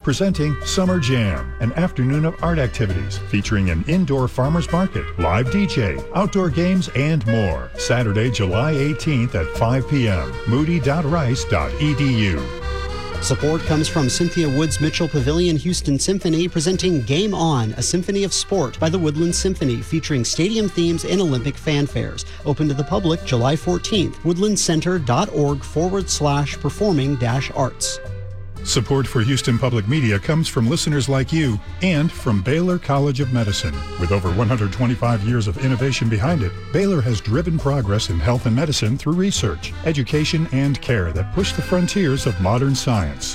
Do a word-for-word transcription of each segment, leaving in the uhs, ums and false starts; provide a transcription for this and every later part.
presenting Summer Jam, an afternoon of art activities featuring an indoor farmers market, live D J, outdoor games, and more. Saturday, July eighteenth at five p.m. moody dot rice dot e d u. Support comes from Cynthia Woods Mitchell Pavilion Houston Symphony presenting Game On, a symphony of sport by the Woodland Symphony featuring stadium themes and Olympic fanfares. Open to the public July fourteenth. woodlandcenter.org forward slash performing dash arts. Support for Houston Public Media comes from listeners like you and from Baylor College of Medicine. With over one hundred twenty-five years of innovation behind it, Baylor has driven progress in health and medicine through research, education, and care that push the frontiers of modern science.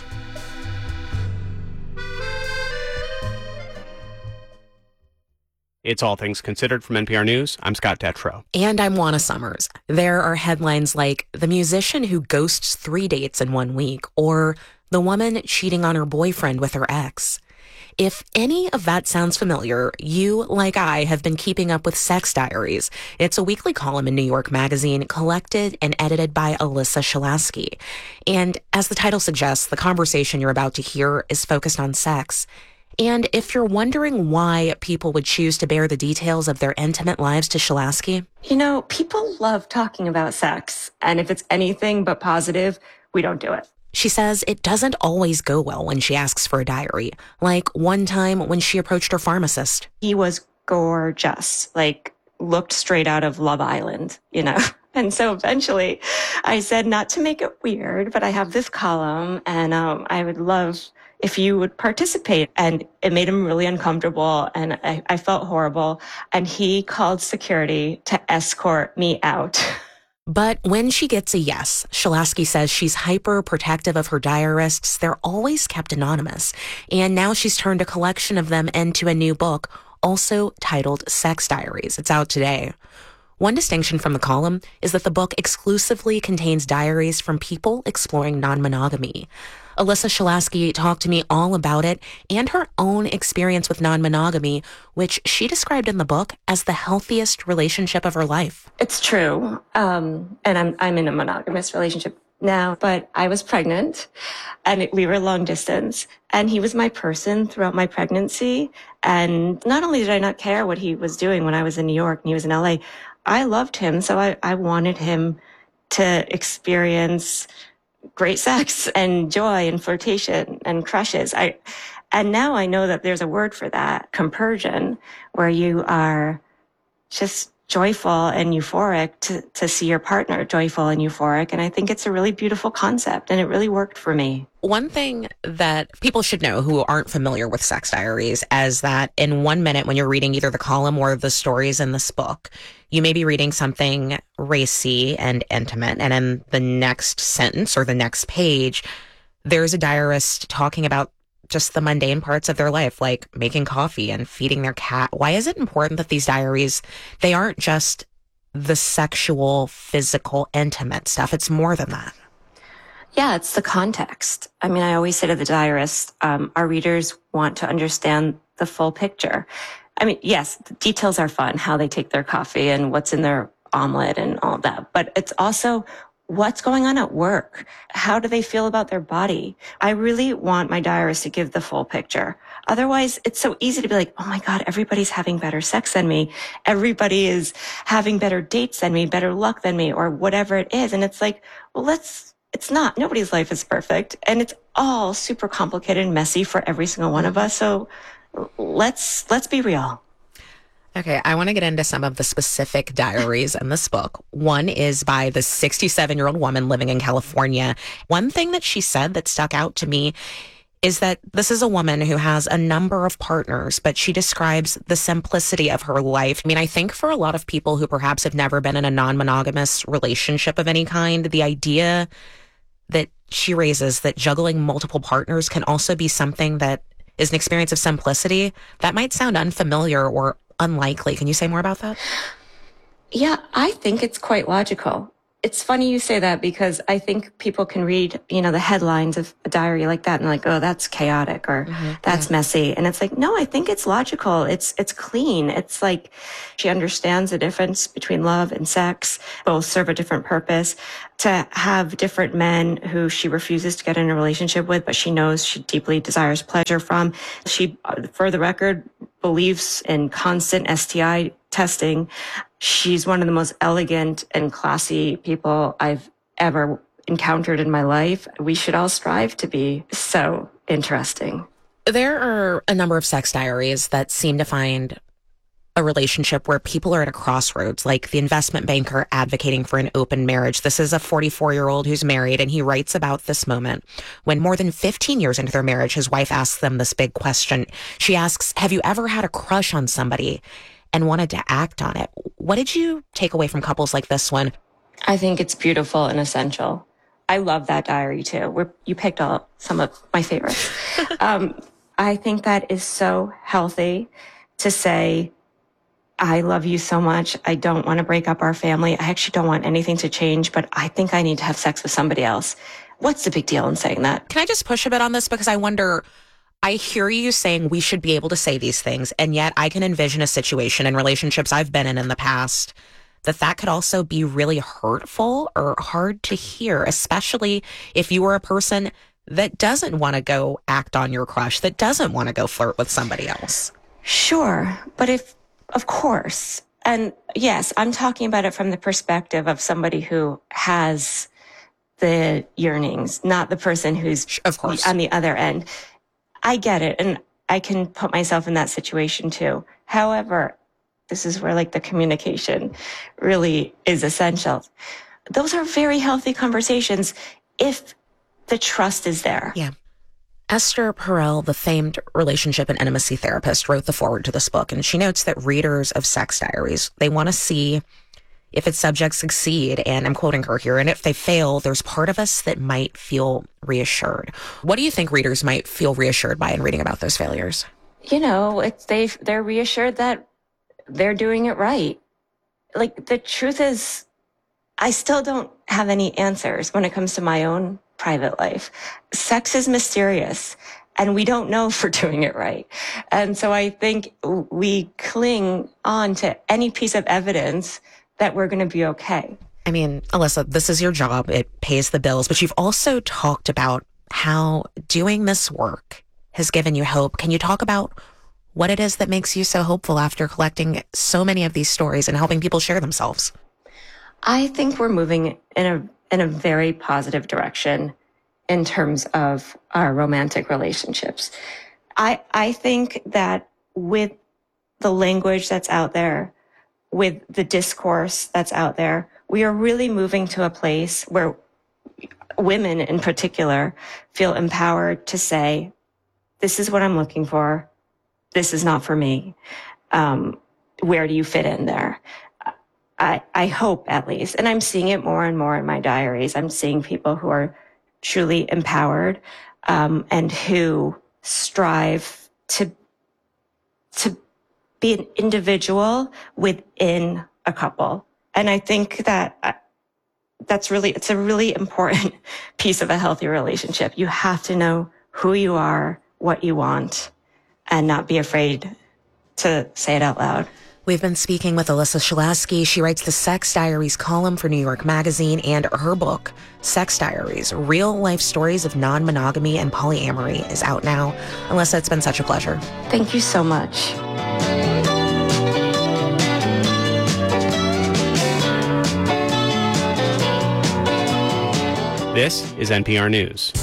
It's All Things Considered from N P R News. I'm Scott Detrow. And I'm Juana Summers. There are headlines like the musician who ghosts three dates in one week, or the woman cheating on her boyfriend with her ex. If any of that sounds familiar, you, like I, have been keeping up with Sex Diaries. It's a weekly column in New York Magazine, collected and edited by Alyssa Shalaski. And as the title suggests, the conversation you're about to hear is focused on sex. And if you're wondering why people would choose to bear the details of their intimate lives to Shalaski, you know, people love talking about sex. And if it's anything but positive, we don't do it. She says it doesn't always go well when she asks for a diary, like one time when she approached her pharmacist. He was gorgeous, like looked straight out of Love Island, you know. And so eventually I said, not to make it weird, but I have this column and um, I would love if you would participate. And it made him really uncomfortable and I, I felt horrible. And he called security to escort me out. But when she gets a yes, Shalaski says she's hyper protective of her diarists. They're always kept anonymous. And now she's turned a collection of them into a new book, also titled Sex Diaries. It's out today. One distinction from the column is that the book exclusively contains diaries from people exploring non-monogamy. Alyssa Shalaski talked to me all about it and her own experience with non-monogamy, which she described in the book as the healthiest relationship of her life. It's true. Um, and I'm, I'm in a monogamous relationship now, but I was pregnant and it, we were long distance and he was my person throughout my pregnancy. And not only did I not care what he was doing when I was in New York and he was in L A, I loved him. So I, I wanted him to experience great sex and joy and flirtation and crushes. I, and now I know that there's a word for that, compersion, where you are just joyful and euphoric to, to see your partner joyful and euphoric. And I think it's a really beautiful concept and it really worked for me. One thing that people should know who aren't familiar with Sex Diaries is that in one minute when you're reading either the column or the stories in this book, you may be reading something racy and intimate. And in the next sentence or the next page, there's a diarist talking about just the mundane parts of their life, like making coffee and feeding their cat. Why is it important that these diaries, they aren't just the sexual, physical, intimate stuff? It's more than that. Yeah, it's the context. I mean, I always say to the diarist, um, our readers want to understand the full picture. I mean, yes, the details are fun, how they take their coffee and what's in their omelet and all that. But it's also what's going on at work. How do they feel about their body? I really want my diarist to give the full picture. Otherwise, it's so easy to be like, oh my God, everybody's having better sex than me. Everybody is having better dates than me, better luck than me, or whatever it is. And it's like, well, let's, it's not. Nobody's life is perfect. And it's all super complicated and messy for every single one of us. So let's, let's be real. Okay, I want to get into some of the specific diaries in this book. One is by the sixty-seven-year-old woman living in California. One thing that she said that stuck out to me is that this is a woman who has a number of partners, but she describes the simplicity of her life. I mean, I think for a lot of people who perhaps have never been in a non-monogamous relationship of any kind, the idea that she raises that juggling multiple partners can also be something that is an experience of simplicity, that might sound unfamiliar or unlikely. Can you say more about that? Yeah, I think it's quite logical. It's funny you say that because I think people can read, you know, the headlines of a diary like that and like, oh, that's chaotic or mm-hmm. that's yeah. messy. And it's like, no, I think it's logical. It's, it's clean. It's like she understands the difference between love and sex. Both serve a different purpose. To have different men who she refuses to get in a relationship with, but she knows she deeply desires pleasure from. She, for the record, believes in constant S T I testing. She's one of the most elegant and classy people I've ever encountered in my life. We should all strive to be so interesting. There are a number of sex diaries that seem to find a relationship where people are at a crossroads, like the investment banker advocating for an open marriage. This is a forty-four-year-old who's married, and he writes about this moment when more than fifteen years into their marriage, his wife asks them this big question. She asks, have you ever had a crush on somebody and wanted to act on it? What did you take away from couples like this one? I think it's beautiful and essential. I love that diary too. We're, you picked up some of my favorites. um, I think that is so healthy to say, I love you so much. I don't want to break up our family. I actually don't want anything to change, but I think I need to have sex with somebody else. What's the big deal in saying that? Can I just push a bit on this? Because I wonder, I hear you saying we should be able to say these things, and yet I can envision a situation in relationships I've been in in the past that that could also be really hurtful or hard to hear, especially if you were a person that doesn't want to go act on your crush, that doesn't want to go flirt with somebody else. Sure, but if Of course. And yes, I'm talking about it from the perspective of somebody who has the yearnings, not the person who's of course on the other end. I get it. And I can put myself in that situation too. However, this is where like the communication really is essential. Those are very healthy conversations if the trust is there. Yeah. Esther Perel, the famed relationship and intimacy therapist, wrote the foreword to this book, and she notes that readers of sex diaries, they want to see if its subjects succeed, and I'm quoting her here, and if they fail, there's part of us that might feel reassured. What do you think readers might feel reassured by in reading about those failures? You know, it's they they're reassured that they're doing it right. Like, the truth is, I still don't have any answers when it comes to my own private life. Sex is mysterious, and we don't know if we're doing it right. And so I think we cling on to any piece of evidence that we're going to be okay. I mean, Alyssa, this is your job. It pays the bills, but you've also talked about how doing this work has given you hope. Can you talk about what it is that makes you so hopeful after collecting so many of these stories and helping people share themselves? I think we're moving in a in a very positive direction in terms of our romantic relationships. I I think that with the language that's out there, with the discourse that's out there, we are really moving to a place where women in particular feel empowered to say, this is what I'm looking for. This is not for me. Um, where do you fit in there? I, I hope, at least, and I'm seeing it more and more in my diaries. I'm seeing people who are truly empowered um, and who strive to to be an individual within a couple. And I think that uh, that's really, it's a really important piece of a healthy relationship. You have to know who you are, what you want, and not be afraid to say it out loud. We've been speaking with Alyssa Shaleski. She writes the Sex Diaries column for New York Magazine, and her book, Sex Diaries, Real Life Stories of Non-Monogamy and Polyamory, is out now. Alyssa, it's been such a pleasure. Thank you so much. This is N P R News.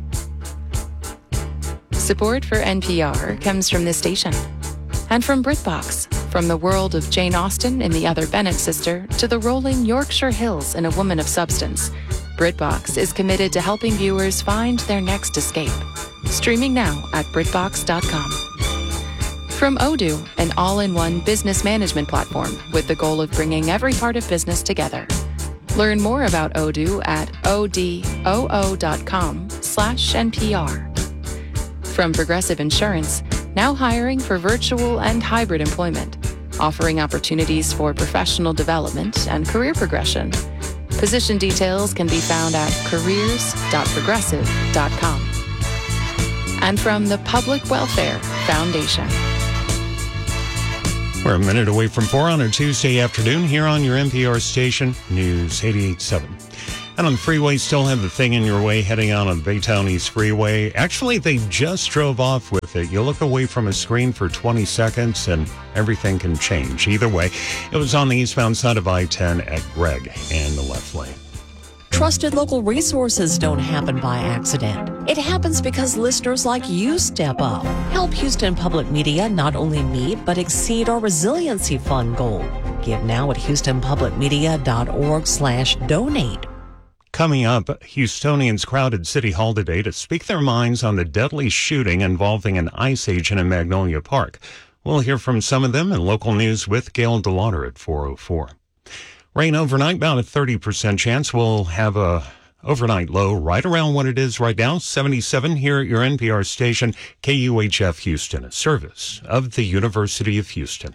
Support for N P R comes from this station and from BritBox. From the world of Jane Austen in The Other Bennet Sister to the rolling Yorkshire Hills in A Woman of Substance, BritBox is committed to helping viewers find their next escape. Streaming now at BritBox dot com. From Odoo, an all-in-one business management platform with the goal of bringing every part of business together. Learn more about Odoo at odoo dot com slash N P R. From Progressive Insurance, now hiring for virtual and hybrid employment, offering opportunities for professional development and career progression. Position details can be found at careers dot progressive dot com. And from the Public Welfare Foundation. We're a minute away from four on a Tuesday afternoon here on your N P R station, News eighty-eight point seven. And on the freeway, still have the thing in your way heading out on the Baytown East Freeway. Actually, they just drove off with it. You look away from a screen for twenty seconds and everything can change. Either way, it was on the eastbound side of I ten at Gregg and the left lane. Trusted local resources don't happen by accident. It happens because listeners like you step up. Help Houston Public Media not only meet but exceed our Resiliency Fund goal. Give now at houstonpublicmedia.org slash donate. Coming up, Houstonians crowded City Hall today to speak their minds on the deadly shooting involving an ICE agent in Magnolia Park. We'll hear from some of them in local news with Gail DeLauder at four oh four. Rain overnight, about a thirty percent chance. We'll have a overnight low right around what it is right now, seventy-seven here at your N P R station, K U H F Houston, a service of the University of Houston.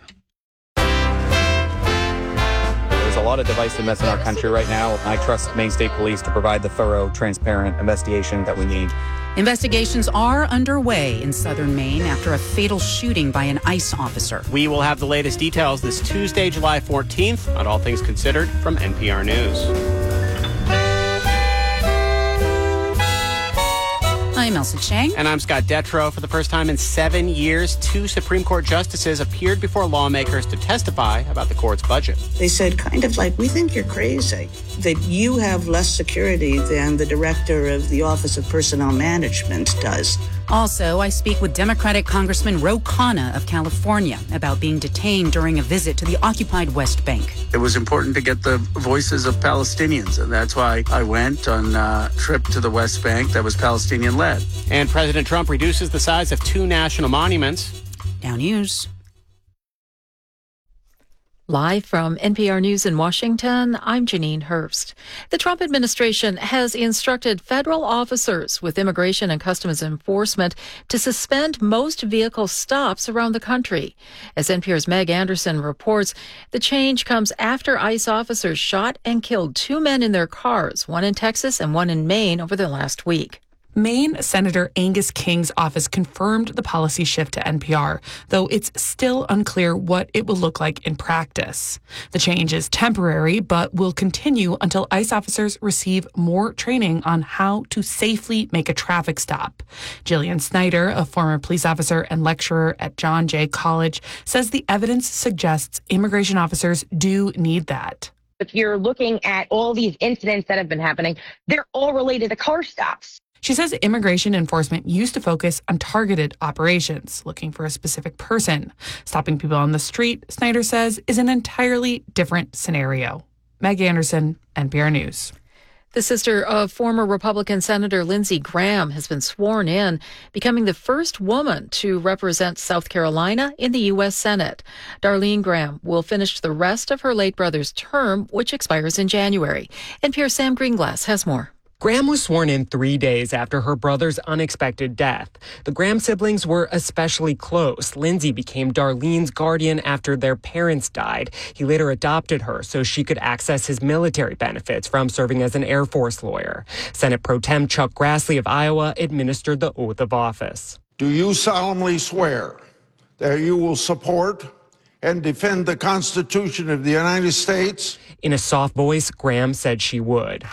There's a lot of divisive mess in our country right now. I trust Maine State Police to provide the thorough, transparent investigation that we need. Investigations are underway in southern Maine after a fatal shooting by an ICE officer. We will have the latest details this Tuesday, July fourteenth, on All Things Considered from N P R News. I'm Elsa Chang. And I'm Scott Detrow. For the first time in seven years, two Supreme Court justices appeared before lawmakers to testify about the court's budget. They said kind of like, we think you're crazy, that you have less security than the director of the Office of Personnel Management does. Also, I speak with Democratic Congressman Ro Khanna of California about being detained during a visit to the occupied West Bank. It was important to get the voices of Palestinians, and that's why I went on a trip to the West Bank that was Palestinian-led. And President Trump reduces the size of two national monuments. Now news. Live from N P R News in Washington, I'm Janine Hurst. The Trump administration has instructed federal officers with Immigration and Customs Enforcement to suspend most vehicle stops around the country. As N P R's Meg Anderson reports, the change comes after ICE officers shot and killed two men in their cars, one in Texas and one in Maine, over the last week. Maine Senator Angus King's office confirmed the policy shift to N P R, though it's still unclear what it will look like in practice. The change is temporary, but will continue until ICE officers receive more training on how to safely make a traffic stop. Jillian Snyder, a former police officer and lecturer at John Jay College, says the evidence suggests immigration officers do need that. If you're looking at all these incidents that have been happening, they're all related to car stops. She says immigration enforcement used to focus on targeted operations, looking for a specific person. Stopping people on the street, Snyder says, is an entirely different scenario. Meg Anderson, N P R News. The sister of former Republican Senator Lindsey Graham has been sworn in, becoming the first woman to represent South Carolina in the U S Senate. Darlene Graham will finish the rest of her late brother's term, which expires in January. N P R's Sam Greenglass has more. Graham was sworn in three days after her brother's unexpected death. The Graham siblings were especially close. Lindsey became Darlene's guardian after their parents died. He later adopted her so she could access his military benefits from serving as an Air Force lawyer. Senate Pro Tem Chuck Grassley of Iowa administered the oath of office. Do you solemnly swear that you will support and defend the Constitution of the United States? In a soft voice, Graham said she would.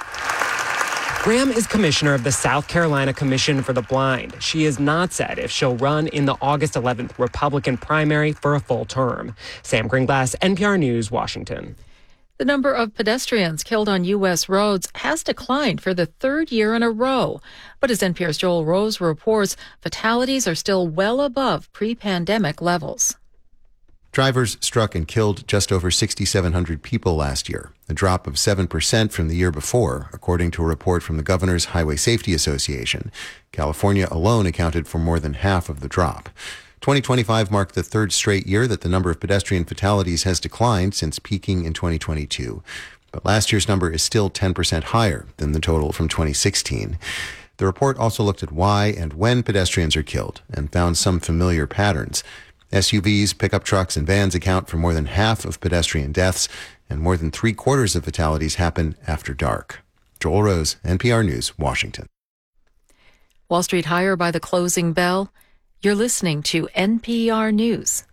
Graham is commissioner of the South Carolina Commission for the Blind. She has not said if she'll run in the August eleventh Republican primary for a full term. Sam Greenglass, N P R News, Washington. The number of pedestrians killed on U S roads has declined for the third year in a row. But as N P R's Joel Rose reports, fatalities are still well above pre-pandemic levels. Drivers struck and killed just over six thousand seven hundred people last year, a drop of seven percent from the year before, according to a report from the Governor's Highway Safety Association. California alone accounted for more than half of the drop. twenty twenty-five marked the third straight year that the number of pedestrian fatalities has declined since peaking in twenty twenty-two. But last year's number is still ten percent higher than the total from twenty sixteen. The report also looked at why and when pedestrians are killed and found some familiar patterns. S U Vs, pickup trucks, and vans account for more than half of pedestrian deaths, and more than three quarters of fatalities happen after dark. Joel Rose, N P R News, Washington. Wall Street higher by the closing bell. You're listening to N P R News.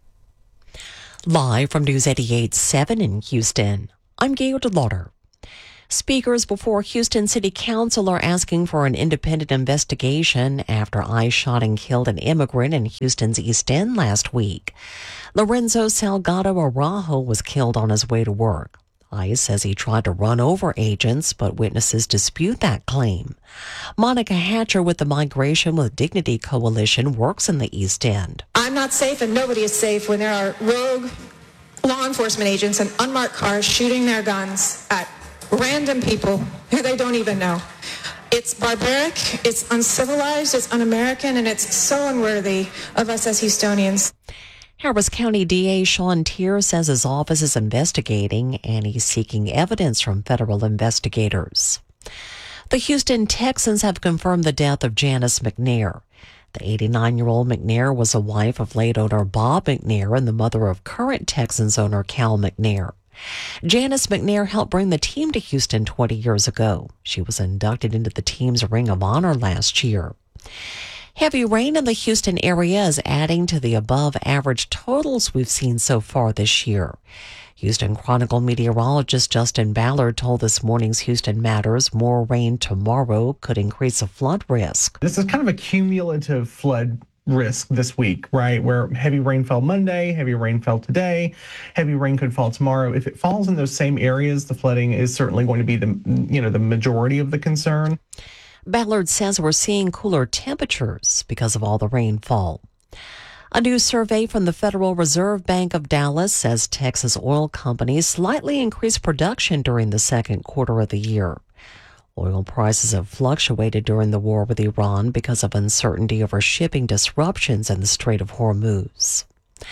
Live from News eighty-eight point seven in Houston, I'm Gail DeLauder. Speakers before Houston City Council are asking for an independent investigation after ICE shot and killed an immigrant in Houston's East End last week. Lorenzo Salgado Araujo was killed on his way to work. ICE says he tried to run over agents, but witnesses dispute that claim. Monica Hatcher with the Migration with Dignity Coalition works in the East End. I'm not safe and nobody is safe when there are rogue law enforcement agents in unmarked cars shooting their guns at random people who they don't even know. It's barbaric, it's uncivilized, it's un-American, and it's so unworthy of us as Houstonians. Harris County D A Sean Tier says his office is investigating and he's seeking evidence from federal investigators. The Houston Texans have confirmed the death of Janice McNair. The eighty-nine-year-old McNair was a wife of late owner Bob McNair and the mother of current Texans owner Cal McNair. Janice McNair helped bring the team to Houston twenty years ago. She was inducted into the team's Ring of Honor last year. Heavy rain in the Houston area is adding to the above-average totals we've seen so far this year. Houston Chronicle meteorologist Justin Ballard told This Morning's Houston Matters more rain tomorrow could increase a flood risk. This is kind of a cumulative flood risk this week, right? Where heavy rain fell Monday, heavy rain fell today, heavy rain could fall tomorrow. If it falls in those same areas, the flooding is certainly going to be the, you know, the majority of the concern. Ballard says we're seeing cooler temperatures because of all the rainfall. A new survey from the Federal Reserve Bank of Dallas says Texas oil companies slightly increased production during the second quarter of the year. Oil prices have fluctuated during the war with Iran because of uncertainty over shipping disruptions in the Strait of Hormuz.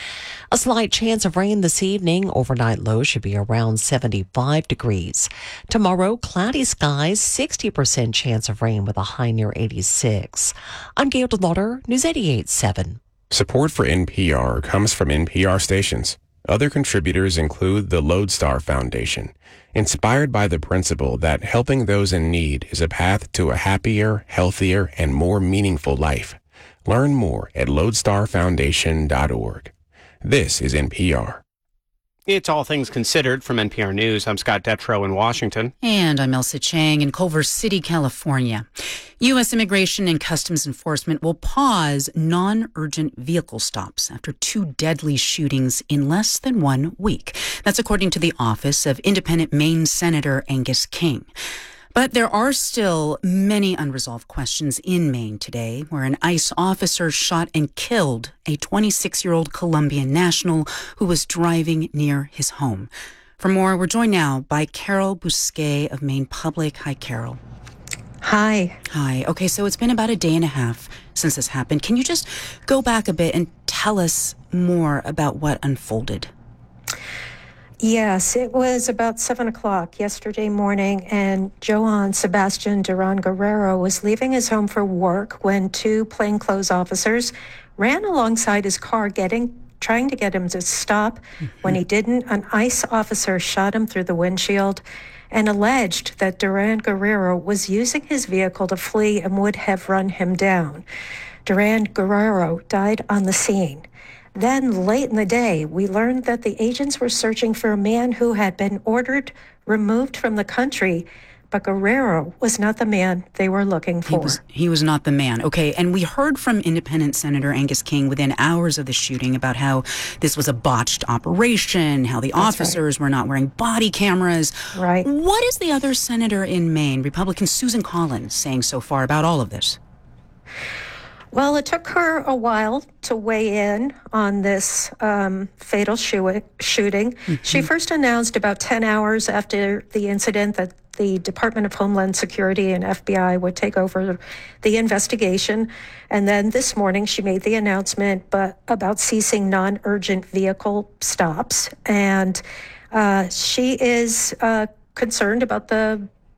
A slight chance of rain this evening. Overnight low should be around seventy-five degrees. Tomorrow, cloudy skies, sixty percent chance of rain with a high near eighty-six. I'm Gail DeLauder, News eighty-eight point seven. Support for N P R comes from N P R stations. Other contributors include the Lodestar Foundation, inspired by the principle that helping those in need is a path to a happier, healthier, and more meaningful life. Learn more at lodestar foundation dot org. This is N P R. It's All Things Considered from N P R News. I'm Scott Detrow in Washington. And I'm Elsa Chang in Culver City, California. U S Immigration and Customs Enforcement will pause non-urgent vehicle stops after two deadly shootings in less than one week. That's according to the office of Independent Maine Senator Angus King. But there are still many unresolved questions in Maine today, where an ICE officer shot and killed a twenty-six-year-old Colombian national who was driving near his home. For more, we're joined now by Carol Bousquet of Maine Public. Hi, Carol. Hi. Hi. Okay, so it's been about a day and a half since this happened. Can you just go back a bit and tell us more about what unfolded? Yes, it was about seven o'clock yesterday morning, and Joan Sebastian Duran Guerrero was leaving his home for work when two plainclothes officers ran alongside his car, getting trying to get him to stop. Mm-hmm. When he didn't, an ICE officer shot him through the windshield and alleged that Duran Guerrero was using his vehicle to flee and would have run him down. Duran Guerrero died on the scene. Then, late in the day, we learned that the agents were searching for a man who had been ordered removed from the country, but Guerrero was not the man they were looking for. He was, he was not the man. Okay, and we heard from Independent Senator Angus King within hours of the shooting about how this was a botched operation, how the That's officers right. were not wearing body cameras. Right. What is the other senator in Maine, Republican Susan Collins, saying so far about all of this? Well, it took her a while to weigh in on this um, fatal shoo- shooting. Mm-hmm. She first announced about ten hours after the incident that the Department of Homeland Security and F B I would take over the investigation. And then this morning she made the announcement but about ceasing non-urgent vehicle stops. And uh, she is uh, concerned about the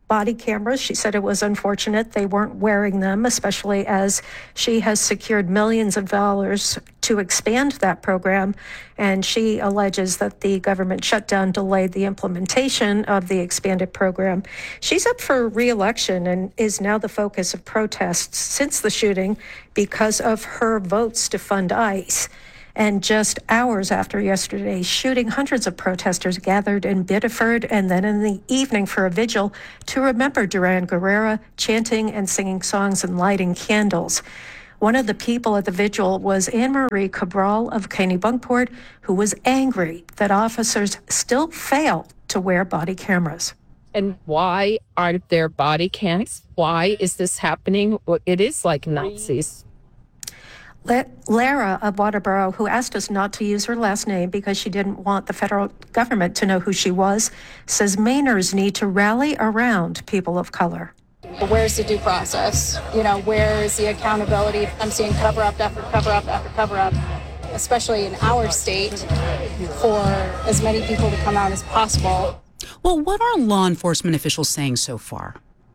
body cameras. She said it was unfortunate they weren't wearing them, especially as she has secured millions of dollars to expand that program. And she alleges that the government shutdown delayed the implementation of the expanded program. She's up for re-election and is now the focus of protests since the shooting because of her votes to fund ICE. And just hours after yesterday's shooting, hundreds of protesters gathered in Biddeford and then in the evening for a vigil to remember Duran Guerrera, chanting and singing songs and lighting candles. One of the people at the vigil was Anne Marie Cabral of Kennebunkport, who was angry that officers still fail to wear body cameras. And why aren't there body cams? Why is this happening? Well, it is like Nazis. Lara of Waterboro, who asked us not to use her last name because she didn't want the federal government to know who she was, says Mainers need to rally around people of color. Where's the due process? You know, where is the accountability? I'm seeing cover up after cover up after cover up, especially in our state, for as many people to come out as possible. Well, what are law enforcement officials saying so far?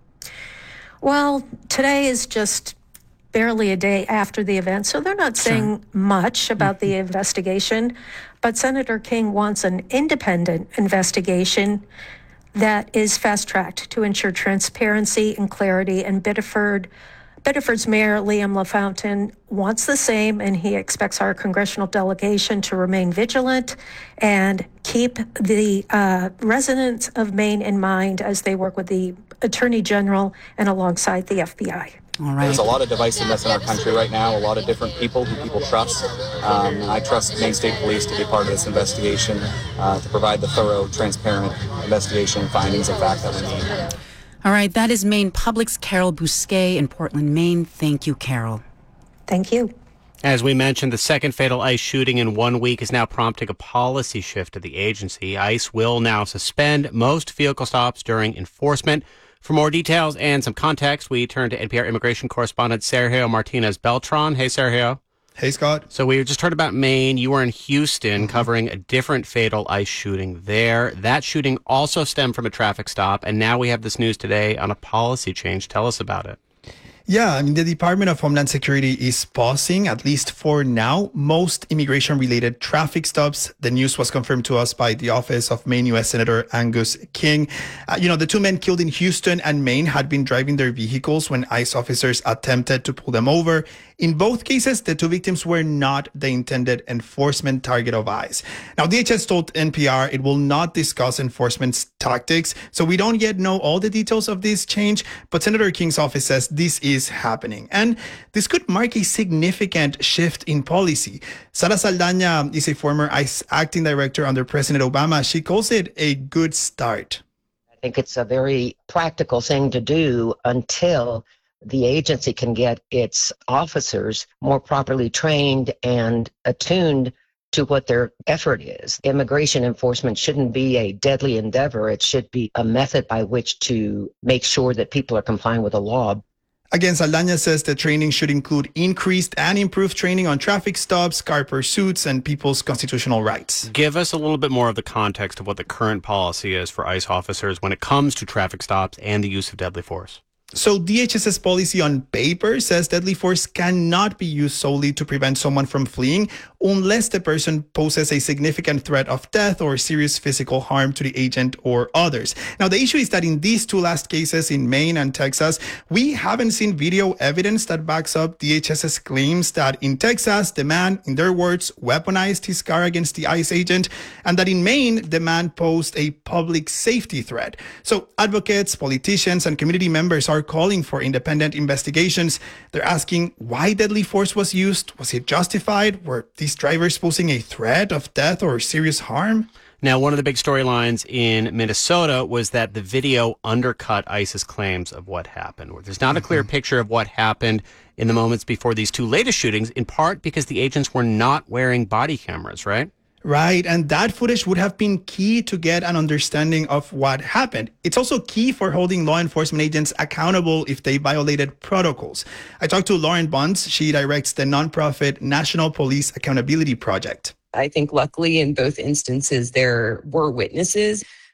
Well, today is just barely a day after the event, so they're not saying sure. much about mm-hmm. the investigation. But Senator King wants an independent investigation that is fast-tracked to ensure transparency and clarity. And Biddeford, Biddeford's Mayor Liam LaFountain wants the same, and he expects our congressional delegation to remain vigilant and keep the uh, residents of Maine in mind as they work with the Attorney General and alongside the F B I. All right. There's a lot of divisiveness in our country right now, a lot of different people who people trust. Um, I trust Maine State Police to be part of this investigation, uh, to provide the thorough, transparent investigation, findings of fact that we need. All right, that is Maine Public's Carol Bousquet in Portland, Maine. Thank you, Carol. Thank you. As we mentioned, the second fatal ICE shooting in one week is now prompting a policy shift at the agency. ICE will now suspend most vehicle stops during enforcement. For more details and some context, we turn to N P R immigration correspondent Sergio Martinez Beltran. Hey, Sergio. Hey, Scott. So we just heard about Maine. You were in Houston mm-hmm. covering a different fatal ICE shooting there. That shooting also stemmed from a traffic stop, and now we have this news today on a policy change. Tell us about it. Yeah, I mean, the Department of Homeland Security is pausing, at least for now, most immigration-related traffic stops. The news was confirmed to us by the office of Maine U S Senator Angus King. Uh, you know, the two men killed in Houston and Maine had been driving their vehicles when ICE officers attempted to pull them over. In both cases, the two victims were not the intended enforcement target of ICE. Now, D H S told N P R it will not discuss enforcement tactics, so we don't yet know all the details of this change, but Senator King's office says this is happening. And this could mark a significant shift in policy. Sara Saldaña is a former ICE acting director under President Obama. She calls it a good start. I think it's a very practical thing to do until the agency can get its officers more properly trained and attuned to what their effort is. Immigration enforcement shouldn't be a deadly endeavor. It should be a method by which to make sure that people are complying with the law. Again, Saldaña says the training should include increased and improved training on traffic stops, car pursuits, and people's constitutional rights. Give us a little bit more of the context of what the current policy is for ICE officers when it comes to traffic stops and the use of deadly force. So DHS's policy on paper says deadly force cannot be used solely to prevent someone from fleeing unless the person poses a significant threat of death or serious physical harm to the agent or others. Now, the issue is that in these two last cases in Maine and Texas, we haven't seen video evidence that backs up DHS's claims that in Texas, the man, in their words, weaponized his car against the ICE agent, and that in Maine, the man posed a public safety threat. So advocates, politicians, and community members are calling for independent investigations. They're asking why deadly force was used. Was it justified? Were these drivers posing a threat of death or serious harm? Now, one of the big storylines in Minnesota was that the video undercut ICE's claims of what happened. There's not a clear picture of what happened in the moments before these two latest shootings, in part because the agents were not wearing body cameras, right? Right, and that footage would have been key to get an understanding of what happened. It's also key for holding law enforcement agents accountable if they violated protocols. I talked to Lauren Bunce. She directs the nonprofit National Police Accountability Project. I think luckily in both instances there were witnesses,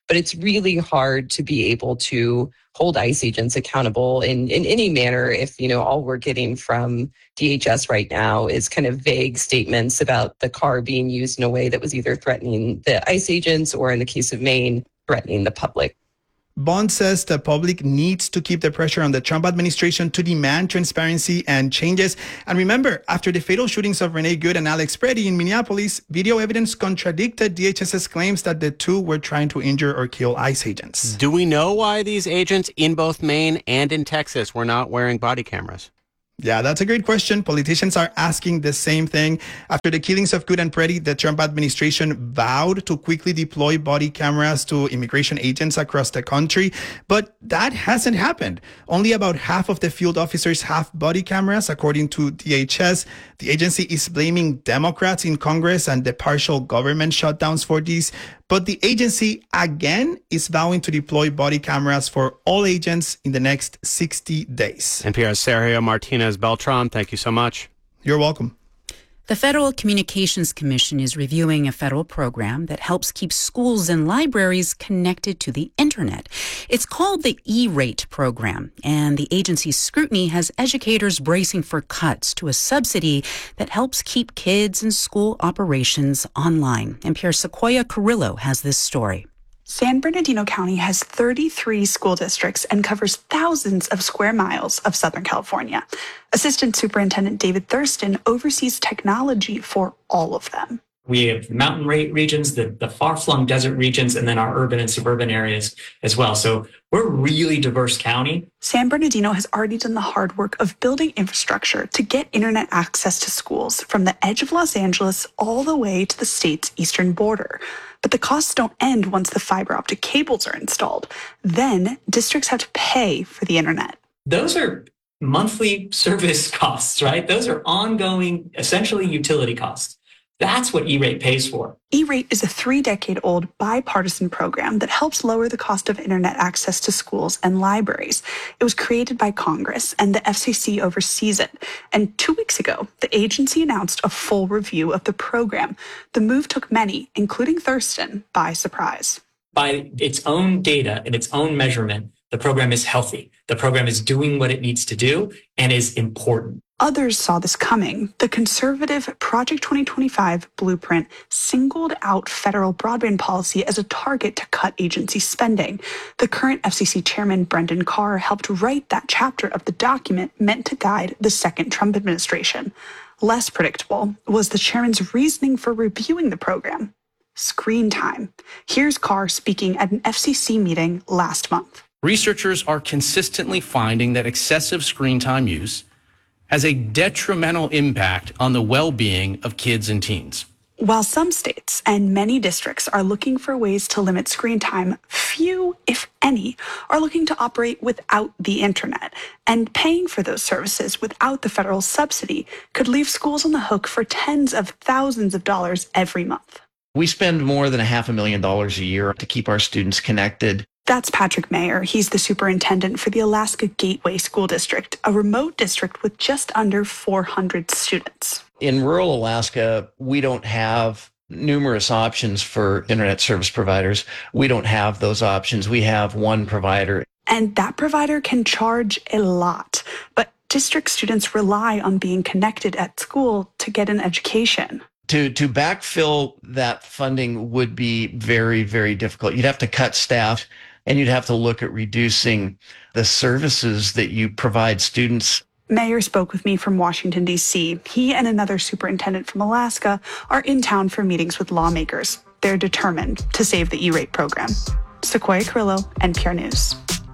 But it's really hard to be able to hold ICE agents accountable in, in any manner if, you know, all we're getting from D H S right now is kind of vague statements about the car being used in a way that was either threatening the ICE agents or, in the case of Maine, threatening the public. Bond says the public needs to keep the pressure on the Trump administration to demand transparency and changes. And remember, after the fatal shootings of Renee Good and Alex Preddy in Minneapolis, video evidence contradicted DHS's claims that the two were trying to injure or kill ICE agents. Do we know why these agents in both Maine and in Texas were not wearing body cameras? Yeah, that's a great question. Politicians are asking the same thing. After the killings of Good and Preddy, the Trump administration vowed to quickly deploy body cameras to immigration agents across the country. But that hasn't happened. Only about half of the field officers have body cameras, according to D H S. The agency is blaming Democrats in Congress and the partial government shutdowns for these. But the agency, again, is vowing to deploy body cameras for all agents in the next sixty days. N P R's Sergio Martinez Beltran, thank you so much. You're welcome. The Federal Communications Commission is reviewing a federal program that helps keep schools and libraries connected to the internet. It's called the E-Rate program, and the agency's scrutiny has educators bracing for cuts to a subsidy that helps keep kids and school operations online. N P R's Sequoia Carrillo has this story. San Bernardino County has thirty-three school districts and covers thousands of square miles of Southern California. Assistant Superintendent David Thurston oversees technology for all of them. We have mountain regions, the, the far-flung desert regions, and then our urban and suburban areas as well. So we're a really diverse county. San Bernardino has already done the hard work of building infrastructure to get internet access to schools from the edge of Los Angeles all the way to the state's eastern border. But the costs don't end once the fiber optic cables are installed. Then districts have to pay for the internet. Those are monthly service costs, right? Those are ongoing, essentially utility costs. That's what E-Rate pays for. E-Rate is a three-decade-old bipartisan program that helps lower the cost of internet access to schools and libraries. It was created by Congress, and the F C C oversees it. And two weeks ago, the agency announced a full review of the program. The move took many, including Thurston, by surprise. By its own data and its own measurement, the program is healthy. The program is doing what it needs to do and is important. Others saw this coming. The conservative Project twenty twenty-five blueprint singled out federal broadband policy as a target to cut agency spending. The current F C C chairman, Brendan Carr, helped write that chapter of the document meant to guide the second Trump administration. Less predictable was the chairman's reasoning for reviewing the program: screen time. Here's Carr speaking at an F C C meeting last month. Researchers are consistently finding that excessive screen time use has a detrimental impact on the well-being of kids and teens. While some states and many districts are looking for ways to limit screen time, few, if any, are looking to operate without the internet. And paying for those services without the federal subsidy could leave schools on the hook for tens of thousands of dollars every month. We spend more than a half a million dollars a year to keep our students connected. That's Patrick Mayer. He's the superintendent for the Alaska Gateway School District, a remote district with just under four hundred students. In rural Alaska, we don't have numerous options for internet service providers. We don't have those options. We have one provider. And that provider can charge a lot. But district students rely on being connected at school to get an education. To, to backfill that funding would be very, very difficult. You'd have to cut staff, and you'd have to look at reducing the services that you provide students. Mayor spoke with me from Washington, D C. He and another superintendent from Alaska are in town for meetings with lawmakers. They're determined to save the E-Rate program. Sequoia Carrillo, N P R News.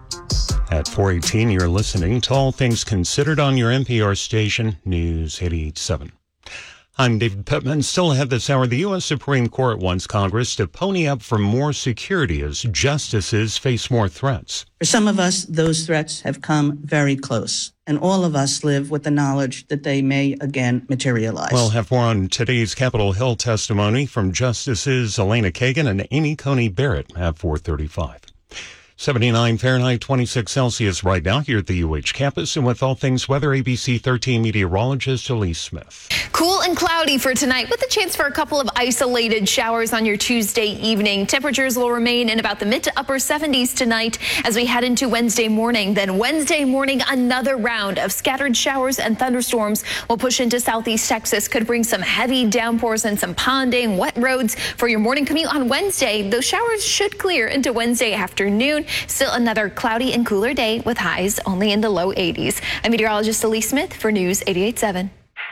At four eighteen, you're listening to All Things Considered on your N P R station, News eighty-eight point seven. I'm David Pittman. Still ahead this hour, the U S Supreme Court wants Congress to pony up for more security as justices face more threats. For some of us, those threats have come very close, and all of us live with the knowledge that they may again materialize. We'll have more on today's Capitol Hill testimony from Justices Elena Kagan and Amy Coney Barrett at four thirty-five. seventy-nine Fahrenheit, twenty-six Celsius right now here at the U H campus. And with all things weather, A B C thirteen meteorologist Elise Smith. Cool and cloudy for tonight with a chance for a couple of isolated showers on your Tuesday evening. Temperatures will remain in about the mid to upper seventies tonight as we head into Wednesday morning. Then Wednesday morning, another round of scattered showers and thunderstorms will push into southeast Texas. Could bring some heavy downpours and some ponding, wet roads for your morning commute on Wednesday. Those showers should clear into Wednesday afternoon. Still another cloudy and cooler day with highs only in the low eighties. I'm meteorologist Elise Smith for News eighty-eight seven.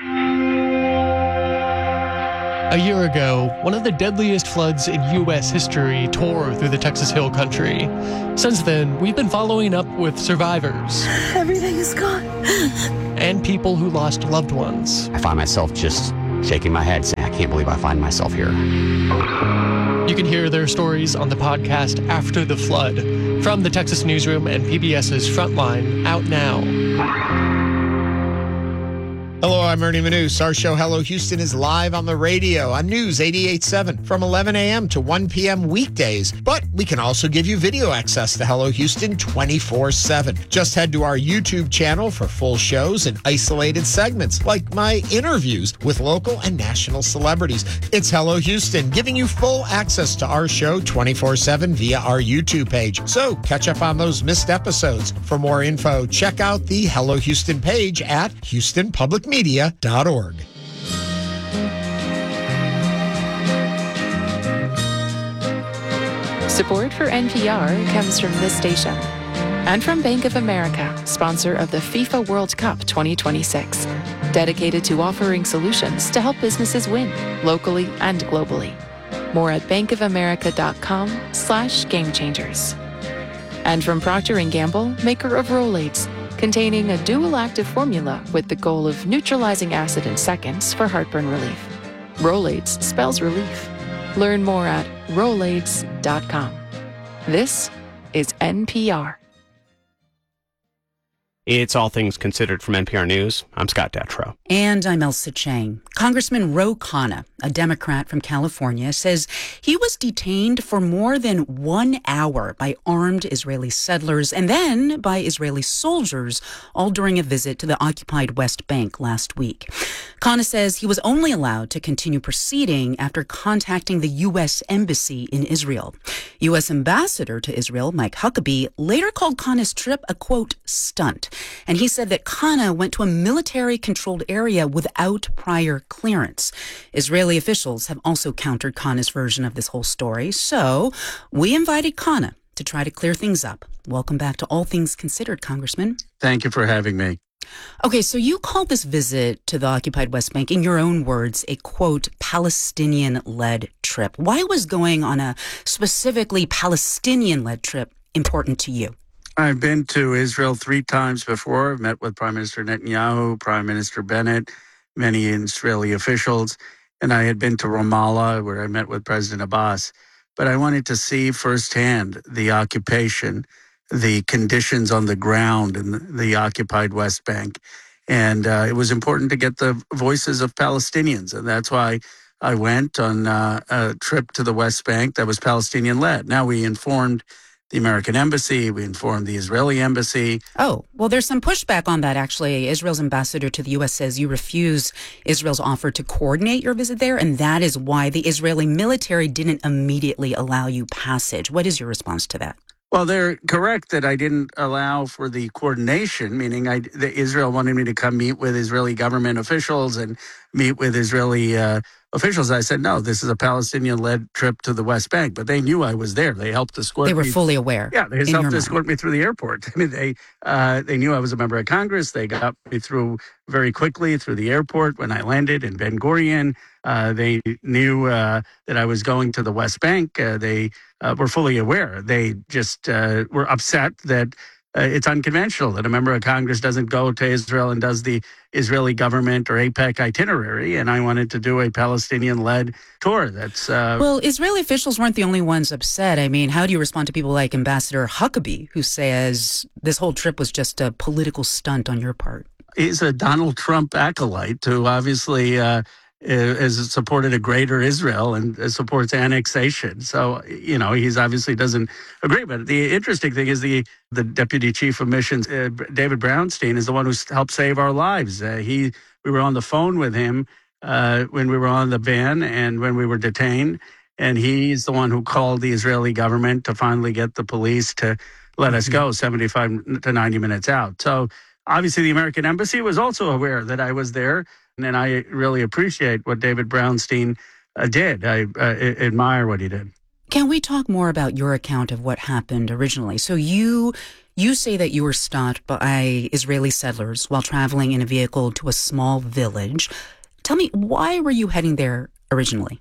A year ago, one of the deadliest floods in U S history tore through the Texas Hill Country. Since then, we've been following up with survivors. Everything is gone. And people who lost loved ones. I find myself just shaking my head saying, I can't believe I find myself here. You can hear their stories on the podcast After the Flood from the Texas Newsroom and PBS's Frontline, out now. Hello, I'm Ernie Manous. Our show, Hello Houston, is live on the radio on News eighty-eight seven from eleven a.m. to one p.m. weekdays. But we can also give you video access to Hello Houston twenty-four seven. Just head to our YouTube channel for full shows and isolated segments like my interviews with local and national celebrities. It's Hello Houston, giving you full access to our show twenty-four seven via our YouTube page. So catch up on those missed episodes. For more info, check out the Hello Houston page at Houston Public Media dot org. Support for N P R comes from this station and from Bank of America, sponsor of the FIFA World Cup twenty twenty-six, dedicated to offering solutions to help businesses win locally and globally. More at bankofamerica.com slash game changers. And from Procter and Gamble, maker of Rolaids, containing a dual active formula with the goal of neutralizing acid in seconds for heartburn relief. Rolaids spells relief. Learn more at rolaids dot com. This is N P R. It's All Things Considered from N P R News. I'm Scott Detrow. And I'm Elsa Chang. Congressman Ro Khanna, a Democrat from California, says he was detained for more than one hour by armed Israeli settlers and then by Israeli soldiers, all during a visit to the occupied West Bank last week. Khanna says he was only allowed to continue proceeding after contacting the U S Embassy in Israel. U S Ambassador to Israel, Mike Huckabee, later called Khanna's trip a, quote, stunt. And he said that Khanna went to a military-controlled area without prior clearance. Israeli officials have also countered Khanna's version of this whole story. So we invited Khanna to try to clear things up. Welcome back to All Things Considered, Congressman. Thank you for having me. Okay, so you called this visit to the occupied West Bank, in your own words, a, quote, Palestinian-led trip. Why was going on a specifically Palestinian-led trip important to you? I've been to Israel three times before. I've met with Prime Minister Netanyahu, Prime Minister Bennett, many Israeli officials, and I had been to Ramallah, where I met with President Abbas. But I wanted to see firsthand the occupation, the conditions on the ground in the occupied West Bank. And uh, it was important to get the voices of Palestinians. And that's why I went on uh, a trip to the West Bank that was Palestinian-led. Now, we informed the American Embassy, we informed the Israeli Embassy. Oh, well, there's some pushback on that, actually. Israel's ambassador to the U S says you refused Israel's offer to coordinate your visit there, and that is why the Israeli military didn't immediately allow you passage. What is your response to that? Well, they're correct that I didn't allow for the coordination, meaning I, the Israel wanted me to come meet with Israeli government officials and meet with Israeli uh, officials. I said, no, this is a Palestinian-led trip to the West Bank. But they knew I was there. They helped escort me. They were fully aware. Yeah, they helped escort me through the airport. I mean, they uh, they knew I was a member of Congress. They got me through very quickly through the airport when I landed in Ben Gurion. Uh, they knew uh, that I was going to the West Bank. Uh, they uh, were fully aware. They just uh, were upset that uh, it's unconventional that a member of Congress doesn't go to Israel and does the Israeli government or AIPAC itinerary. And I wanted to do a Palestinian-led tour. That's uh, well, Israeli officials weren't the only ones upset. I mean, how do you respond to people like Ambassador Huckabee, who says this whole trip was just a political stunt on your part? He's a Donald Trump acolyte who obviously uh, has supported a greater Israel and supports annexation. So, you know, he's obviously doesn't agree. But the interesting thing is the the deputy chief of missions, uh, David Brownstein, is the one who helped save our lives. Uh, he we were on the phone with him uh, when we were on the van and when we were detained. And he's the one who called the Israeli government to finally get the police to let mm-hmm. us go seventy-five to ninety minutes out. So obviously the American embassy was also aware that I was there. And I really appreciate what David Brownstein uh, did. I uh, admire what he did. Can we talk more about your account of what happened originally? So you you say that you were stopped by Israeli settlers while traveling in a vehicle to a small village. Tell me, why were you heading there originally?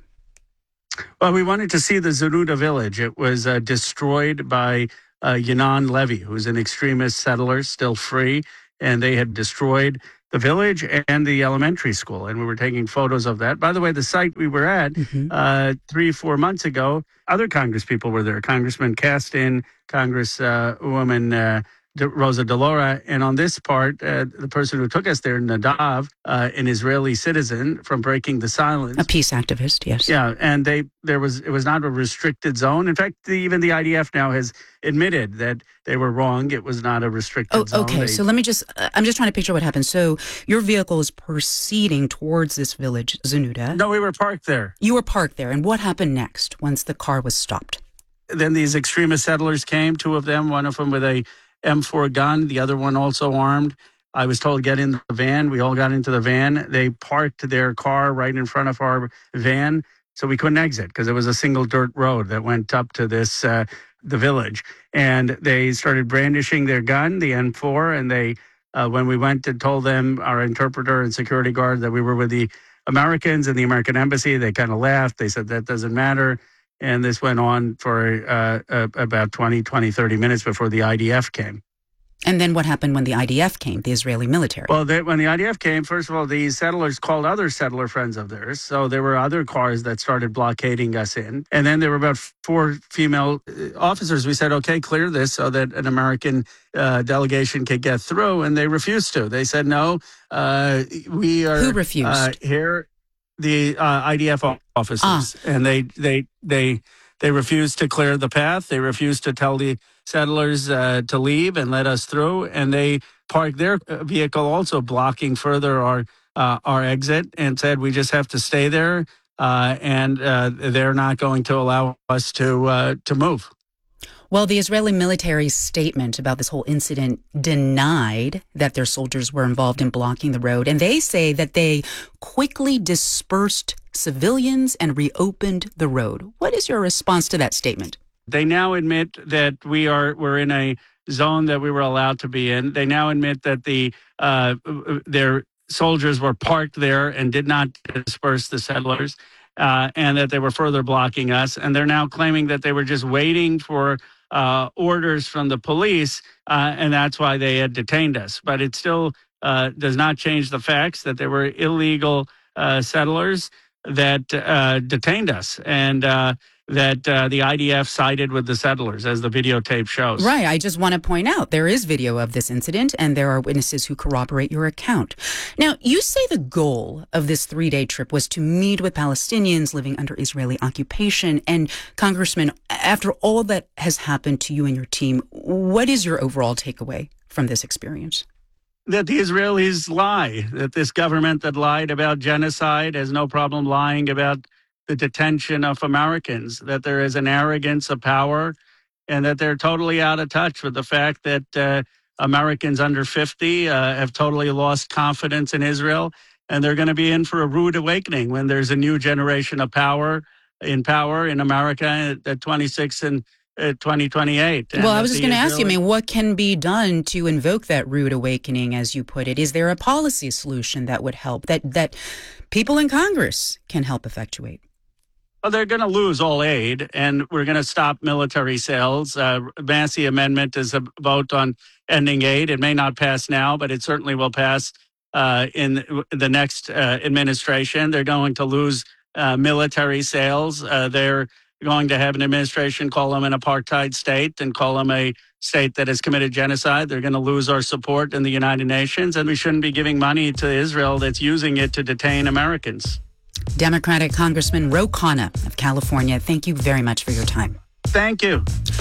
Well, we wanted to see the Zenuda village. It was uh, destroyed by uh, Yanan Levy, who's an extremist settler, still free, and they had destroyed the village and the elementary school. And we were taking photos of that. By the way, the site we were at mm-hmm. uh, three, four months ago, other Congress people were there. Congressman Caston, Congresswoman uh, De- Rosa DeLauro. And on this part, uh, the person who took us there, Nadav, uh, an Israeli citizen from Breaking the Silence. A peace activist, yes. Yeah, and they there was it was not a restricted zone. In fact, the, even the I D F now has admitted that they were wrong. It was not a restricted oh, zone. Okay, they, so let me just, uh, I'm just trying to picture what happened. So your vehicle is proceeding towards this village, Zenuda. No, we were parked there. You were parked there. And what happened next once the car was stopped? Then these extremist settlers came, two of them, one of them with a M four gun, the other one also armed. I was told to get in the van. We all got into the van. They parked their car right in front of our van, so we couldn't exit because it was a single dirt road that went up to this uh, the village. And they started brandishing their gun, the M four, and they, uh, when we went and told them, our interpreter and security guard, that we were with the Americans and the American embassy, they kind of laughed. They said, that doesn't matter. And this went on for uh, uh, about twenty, twenty, thirty minutes before the I D F came. And then what happened when the I D F came, the Israeli military? Well, they, when the I D F came, first of all, these settlers called other settler friends of theirs. So there were other cars that started blockading us in. And then there were about four female officers. We said, okay, clear this so that an American uh, delegation could get through. And they refused to. They said, no, uh, we are Who refused? Uh, here. The uh, I D F officers, ah. and they they they they refused to clear the path. They refused to tell the settlers uh, to leave and let us through, and they parked their vehicle also blocking further our uh, our exit, and said we just have to stay there, uh, and uh, they're not going to allow us to uh, to move. Well, the Israeli military's statement about this whole incident denied that their soldiers were involved in blocking the road. And they say that they quickly dispersed civilians and reopened the road. What is your response to that statement? They now admit that we are we're in a zone that we were allowed to be in. They now admit that the uh, their soldiers were parked there and did not disperse the settlers, uh, and that they were further blocking us. And they're now claiming that they were just waiting for Uh, orders from the police, uh, and that's why they had detained us. But it still uh, does not change the facts that there were illegal uh, settlers that uh, detained us, and uh, that uh, the I D F sided with the settlers, as the videotape shows. Right. I just want to point out there is video of this incident, and there are witnesses who corroborate your account. Now, you say the goal of this three-day trip was to meet with Palestinians living under Israeli occupation. And Congressman, after all that has happened to you and your team, what is your overall takeaway from this experience? That the Israelis lie, that this government that lied about genocide has no problem lying about the detention of Americans, that there is an arrogance of power, and that they're totally out of touch with the fact that uh, Americans under fifty uh, have totally lost confidence in Israel, and they're going to be in for a rude awakening when there's a new generation of power in power in America at twenty-six and Uh, twenty twenty-eight. Well, I was just going to ask you, I mean, what can be done to invoke that rude awakening, as you put it? Is there a policy solution that would help, that, that people in Congress can help effectuate? Well, they're going to lose all aid, and we're going to stop military sales. Uh, Massey Amendment is a vote on ending aid. It may not pass now, but it certainly will pass uh, in the next uh, administration. They're going to lose uh, military sales. Uh, they're going to have an administration call them an apartheid state and call them a state that has committed genocide. They're going to lose our support in the United Nations, and we shouldn't be giving money to Israel that's using it to detain Americans. Democratic Congressman Ro Khanna of California, thank you very much for your time. Thank you.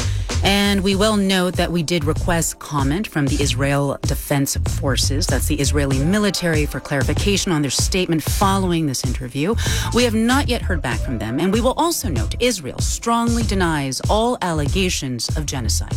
And we will note that we did request comment from the Israel Defense Forces, that's the Israeli military, for clarification on their statement following this interview. We have not yet heard back from them, and we will also note Israel strongly denies all allegations of genocide.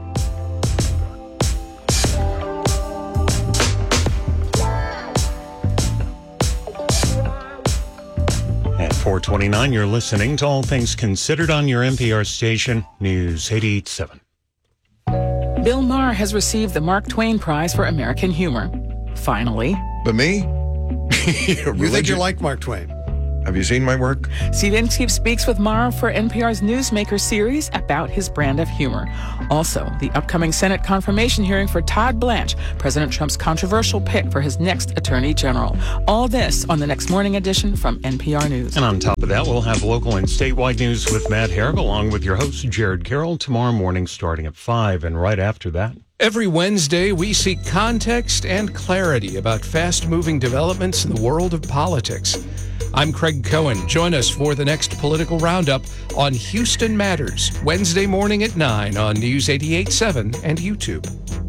At four twenty-nine, you're listening to All Things Considered on your N P R station, News eighty-eight point seven. Bill Maher has received the Mark Twain Prize for American Humor. Finally. But me? You think you like Mark Twain? Have you seen my work? Steve Inskeep speaks with Maher for N P R's Newsmaker series about his brand of humor. Also, the upcoming Senate confirmation hearing for Todd Blanche, President Trump's controversial pick for his next Attorney General. All this on the next morning edition from N P R News. And on top of that, we'll have local and statewide news with Matt Harrick, along with your host, Jared Carroll, tomorrow morning starting at five. And right after that, every Wednesday, we seek context and clarity about fast-moving developments in the world of politics. I'm Craig Cohen. Join us for the next political roundup on Houston Matters, Wednesday morning at nine on News eighty-eight point seven and YouTube.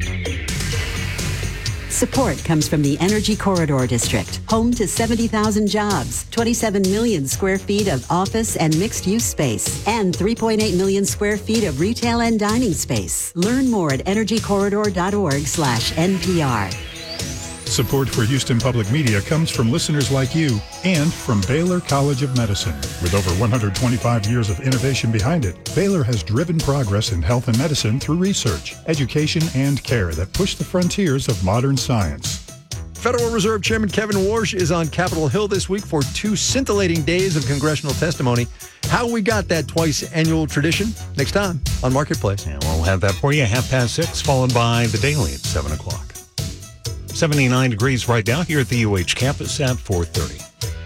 Support comes from the Energy Corridor District, home to seventy thousand jobs, twenty-seven million square feet of office and mixed-use space, and three point eight million square feet of retail and dining space. Learn more at energy corridor dot org slash N P R. Support for Houston Public Media comes from listeners like you and from Baylor College of Medicine. With over one hundred twenty-five years of innovation behind it, Baylor has driven progress in health and medicine through research, education, and care that push the frontiers of modern science. Federal Reserve Chairman Kevin Warsh is on Capitol Hill this week for two scintillating days of congressional testimony. How we got that twice annual tradition next time on Marketplace. And we'll have that for you at half past six, followed by the Daily at seven o'clock. seventy-nine degrees right now here at the U H campus at four thirty.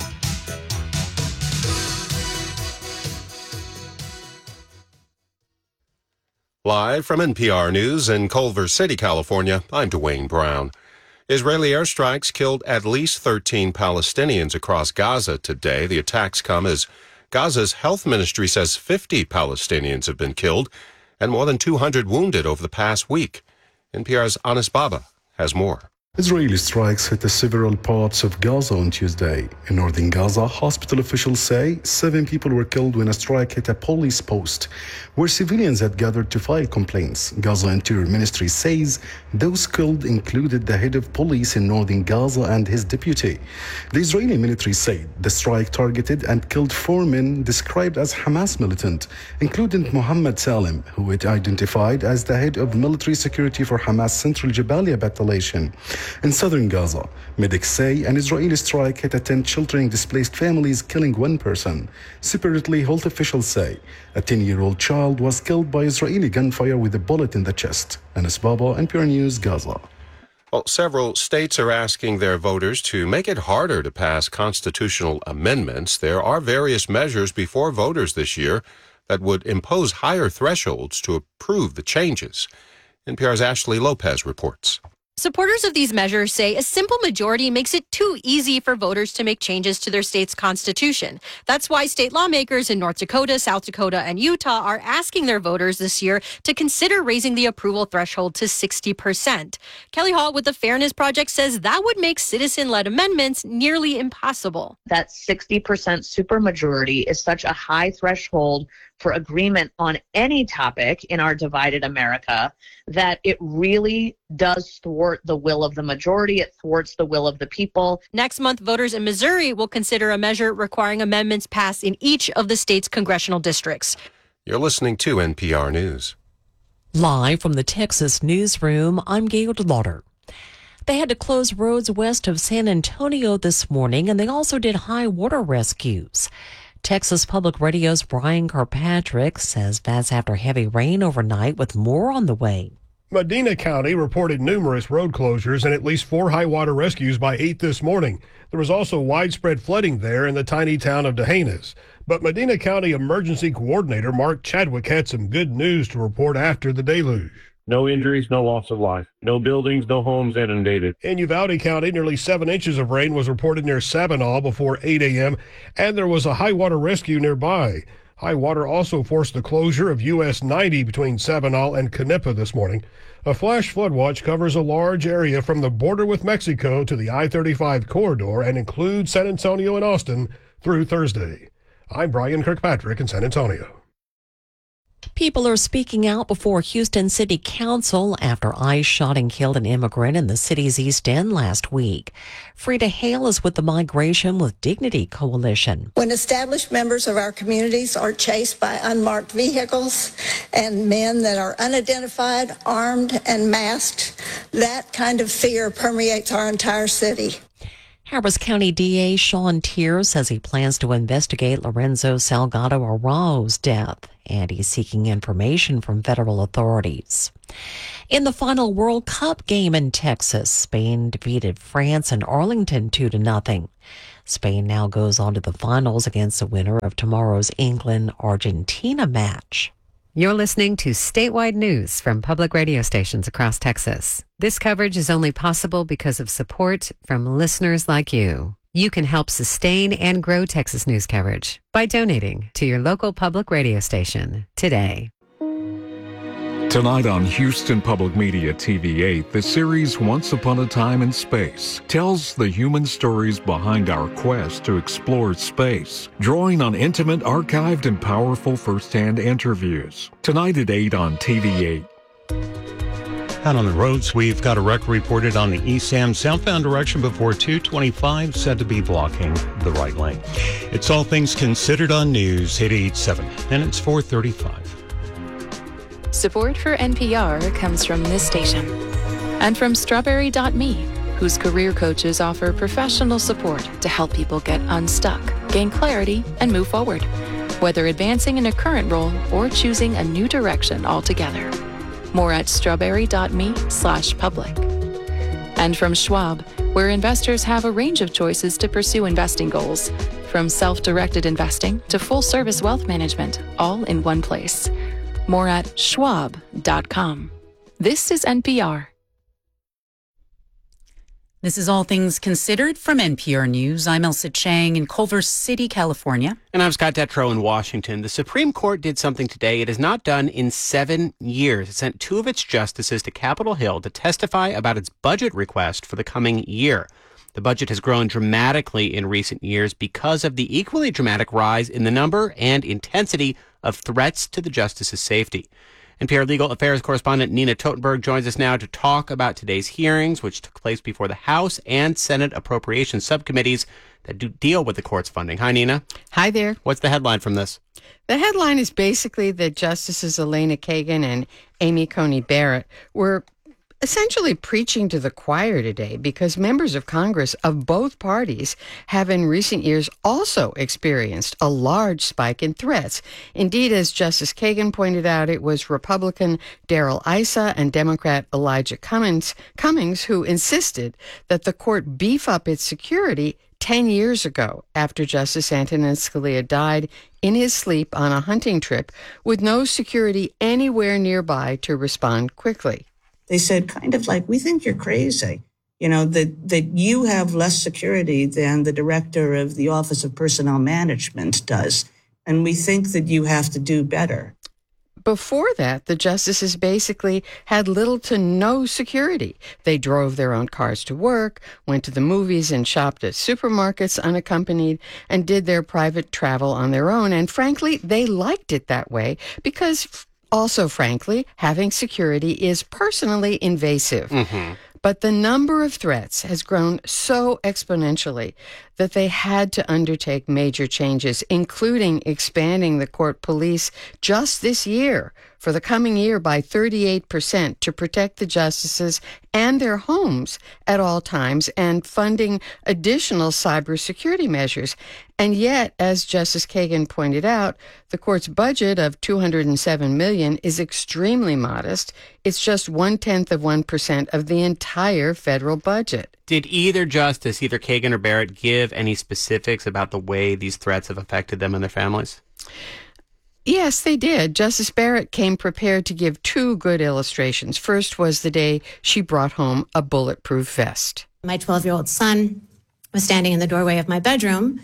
Live from N P R News in Culver City, California, I'm Dwayne Brown. Israeli airstrikes killed at least thirteen Palestinians across Gaza today. The attacks come as Gaza's health ministry says fifty Palestinians have been killed and more than two hundred wounded over the past week. N P R's Anis Baba has more. Israeli strikes hit several parts of Gaza on Tuesday. In northern Gaza, hospital officials say seven people were killed when a strike hit a police post where civilians had gathered to file complaints. Gaza Interior Ministry says those killed included the head of police in northern Gaza and his deputy. The Israeli military said the strike targeted and killed four men described as Hamas militant, including Mohammed Salim, who it identified as the head of military security for Hamas Central Jabalia battalion. In southern Gaza, medics say an Israeli strike hit a tent sheltering displaced families, killing one person. Separately, health officials say a ten-year-old child was killed by Israeli gunfire with a bullet in the chest. Anis Baba, N P R News, Gaza. Well, several states are asking their voters to make it harder to pass constitutional amendments. There are various measures before voters this year that would impose higher thresholds to approve the changes. N P R's Ashley Lopez reports. Supporters of these measures say a simple majority makes it too easy for voters to make changes to their state's constitution. That's why state lawmakers in North Dakota, South Dakota, and Utah are asking their voters this year to consider raising the approval threshold to sixty percent. Kelly Hall with the Fairness Project says that would make citizen-led amendments nearly impossible. That sixty percent supermajority is such a high threshold for agreement on any topic in our divided America that it really does thwart the will of the majority. It thwarts the will of the people. Next month, voters in Missouri will consider a measure requiring amendments passed in each of the state's congressional districts. You're listening to N P R News. Live from the Texas newsroom, I'm Gail DeLauder. They had to close roads west of San Antonio this morning, and they also did high water rescues. Texas Public Radio's Brian Kirkpatrick says that's after heavy rain overnight with more on the way. Medina County reported numerous road closures and at least four high water rescues by eight this morning. There was also widespread flooding there in the tiny town of D'Hanis. But Medina County Emergency Coordinator Mark Chadwick had some good news to report after the deluge. No injuries, no loss of life. No buildings, no homes inundated. In Uvalde County, nearly seven inches of rain was reported near Sabinal before eight a.m., and there was a high water rescue nearby. High water also forced the closure of U S ninety between Sabinal and Canepa this morning. A flash flood watch covers a large area from the border with Mexico to the I thirty-five corridor and includes San Antonio and Austin through Thursday. I'm Brian Kirkpatrick in San Antonio. People are speaking out before Houston City Council after ICE shot and killed an immigrant in the city's East End last week. Frida Hale is with the Migration with Dignity Coalition. When established members of our communities are chased by unmarked vehicles and men that are unidentified, armed, and masked, that kind of fear permeates our entire city. Harris County D A Sean Tier says he plans to investigate Lorenzo Salgado Arao's death, and he's seeking information from federal authorities. In the final World Cup game in Texas, Spain defeated France in Arlington two to nothing. Spain now goes on to the finals against the winner of tomorrow's England-Argentina match. You're listening to statewide news from public radio stations across Texas. This coverage is only possible because of support from listeners like you. You can help sustain and grow Texas news coverage by donating to your local public radio station today. Tonight on Houston Public Media T V eight, the series Once Upon a Time in Space tells the human stories behind our quest to explore space, drawing on intimate, archived, and powerful first-hand interviews. Tonight at eight on T V eight. Out on the roads, we've got a wreck reported on the East Sam southbound direction before two twenty-five, said to be blocking the right lane. It's All Things Considered on News eight eighty-seven, and it's four thirty-five. Support for N P R comes from this station and from Strawberry dot me, whose career coaches offer professional support to help people get unstuck, gain clarity, and move forward, whether advancing in a current role or choosing a new direction altogether. More at strawberry dot me slash public. And from Schwab, where investors have a range of choices to pursue investing goals, from self-directed investing to full-service wealth management, all in one place. More at schwab dot com. This is N P R. This is All Things Considered from N P R News. I'm Elsa Chang in Culver City, California. And I'm Scott Detrow in Washington. The Supreme Court did something today it has not done in seven years. It sent two of its justices to Capitol Hill to testify about its budget request for the coming year. The budget has grown dramatically in recent years because of the equally dramatic rise in the number and intensity of threats to the justices' safety. N P R Legal Affairs correspondent Nina Totenberg joins us now to talk about today's hearings, which took place before the House and Senate Appropriations Subcommittees that do deal with the court's funding. Hi, Nina. Hi there. What's the headline from this? The headline is basically that Justices Elena Kagan and Amy Coney Barrett were essentially preaching to the choir today because members of Congress of both parties have in recent years also experienced a large spike in threats. Indeed, as Justice Kagan pointed out, it was Republican Darrell Issa and Democrat Elijah Cummings, Cummings who insisted that the court beef up its security ten years ago after Justice Antonin Scalia died in his sleep on a hunting trip with no security anywhere nearby to respond quickly. They said kind of like, we think you're crazy, you know, that, that you have less security than the director of the Office of Personnel Management does. And we think that you have to do better. Before that, the justices basically had little to no security. They drove their own cars to work, went to the movies and shopped at supermarkets unaccompanied, and did their private travel on their own. And frankly, they liked it that way because also, frankly, having security is personally invasive. Mm-hmm. But the number of threats has grown so exponentially that they had to undertake major changes, including expanding the court police just this year for the coming year by thirty-eight percent to protect the justices and their homes at all times, and funding additional cybersecurity measures. And yet, as Justice Kagan pointed out, the court's budget of two hundred seven million dollars is extremely modest. It's just one-tenth of one percent of the entire federal budget. Did either justice, either Kagan or Barrett, give any specifics about the way these threats have affected them and their families? Yes, they did. Justice Barrett came prepared to give two good illustrations. First was the day she brought home a bulletproof vest. My twelve-year-old son was standing in the doorway of my bedroom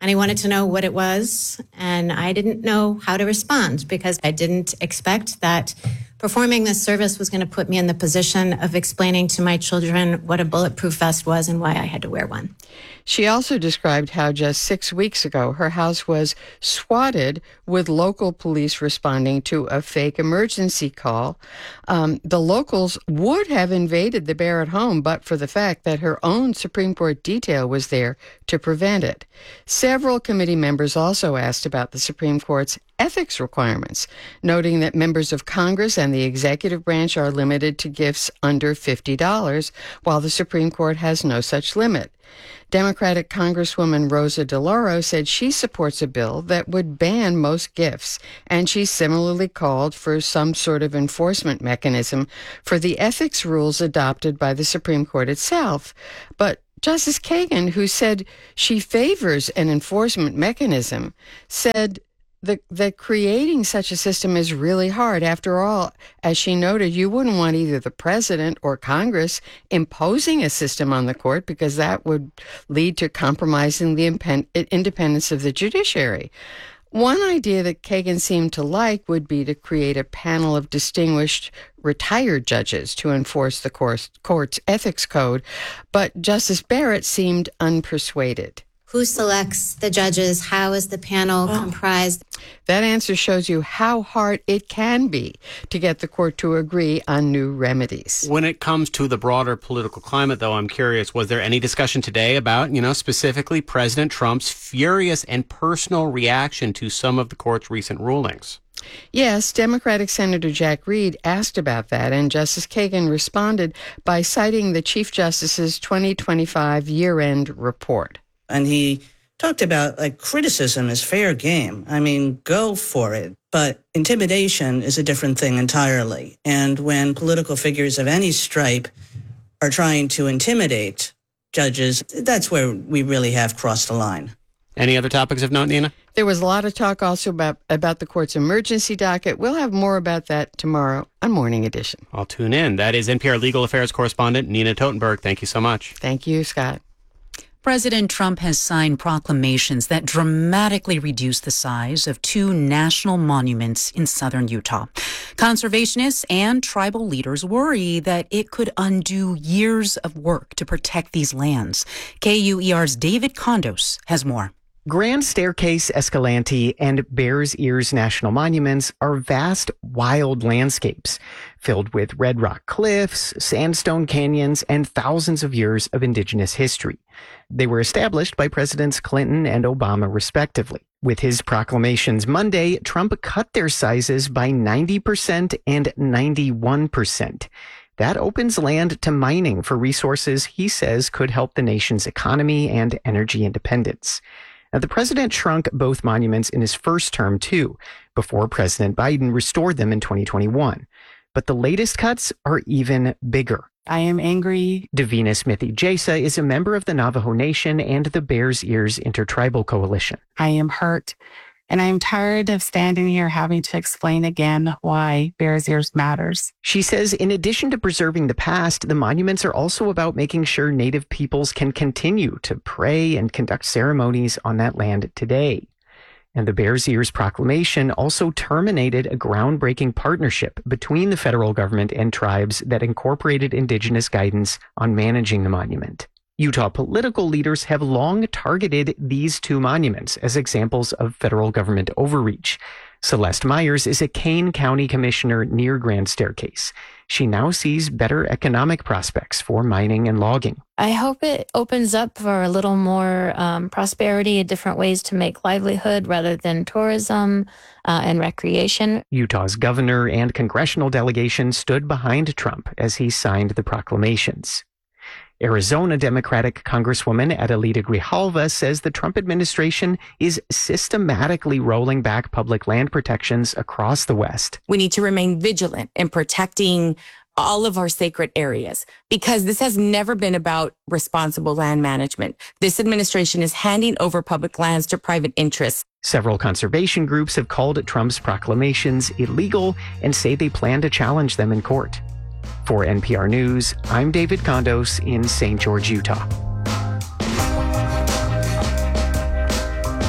and I wanted to know what it was, and I didn't know how to respond because I didn't expect that performing this service was going to put me in the position of explaining to my children what a bulletproof vest was and why I had to wear one. She also described how just six weeks ago, her house was swatted with local police responding to a fake emergency call. Um, the locals would have invaded the Barrett home, but for the fact that her own Supreme Court detail was there to prevent it. Several committee members also asked about the Supreme Court's ethics requirements, noting that members of Congress and the executive branch are limited to gifts under fifty dollars, while the Supreme Court has no such limit. Democratic Congresswoman Rosa DeLauro said she supports a bill that would ban most gifts, and she similarly called for some sort of enforcement mechanism for the ethics rules adopted by the Supreme Court itself. But Justice Kagan, who said she favors an enforcement mechanism, said that, that creating such a system is really hard. After all, as she noted, you wouldn't want either the president or Congress imposing a system on the court because that would lead to compromising the impen- independence of the judiciary. One idea that Kagan seemed to like would be to create a panel of distinguished retired judges to enforce the court's, court's ethics code, but Justice Barrett seemed unpersuaded. Who selects the judges? How is the panel oh. comprised? That answer shows you how hard it can be to get the court to agree on new remedies. When it comes to the broader political climate, though, I'm curious, was there any discussion today about, you know, specifically President Trump's furious and personal reaction to some of the court's recent rulings? Yes, Democratic Senator Jack Reed asked about that, and Justice Kagan responded by citing the Chief Justice's twenty twenty-five year-end report. And he talked about, like, criticism is fair game. I mean, go for it. But intimidation is a different thing entirely. And when political figures of any stripe are trying to intimidate judges, that's where we really have crossed the line. Any other topics of note, Nina? There was a lot of talk also about, about the court's emergency docket. We'll have more about that tomorrow on Morning Edition. I'll tune in. That is N P R Legal Affairs correspondent Nina Totenberg. Thank you so much. Thank you, Scott. President Trump has signed proclamations that dramatically reduce the size of two national monuments in southern Utah. Conservationists and tribal leaders worry that it could undo years of work to protect these lands. K U E R's David Condos has more. Grand Staircase, Escalante, and Bears Ears National Monuments are vast, wild landscapes filled with red rock cliffs, sandstone canyons, and thousands of years of indigenous history. They were established by Presidents Clinton and Obama, respectively. With his proclamations Monday, Trump cut their sizes by ninety percent and ninety-one percent. That opens land to mining for resources he says could help the nation's economy and energy independence. Now, the president shrunk both monuments in his first term, too, before President Biden restored them in twenty twenty-one. But the latest cuts are even bigger. I am angry. Davina Smithy Jasa is a member of the Navajo Nation and the Bears Ears Intertribal Coalition. I am hurt, and I am tired of standing here having to explain again why Bears Ears matters. She says in addition to preserving the past, the monuments are also about making sure Native peoples can continue to pray and conduct ceremonies on that land today. And the Bears Ears proclamation also terminated a groundbreaking partnership between the federal government and tribes that incorporated indigenous guidance on managing the monument. Utah political leaders have long targeted these two monuments as examples of federal government overreach. Celeste Myers is a Kane County commissioner near Grand Staircase. She now sees better economic prospects for mining and logging. I hope it opens up for a little more um, prosperity, different ways to make livelihood rather than tourism uh, and recreation. Utah's governor and congressional delegation stood behind Trump as he signed the proclamations. Arizona Democratic Congresswoman Adelita Grijalva says the Trump administration is systematically rolling back public land protections across the West. We need to remain vigilant in protecting all of our sacred areas because this has never been about responsible land management. This administration is handing over public lands to private interests. Several conservation groups have called Trump's proclamations illegal and say they plan to challenge them in court. For N P R News, I'm David Condos in Saint George, Utah.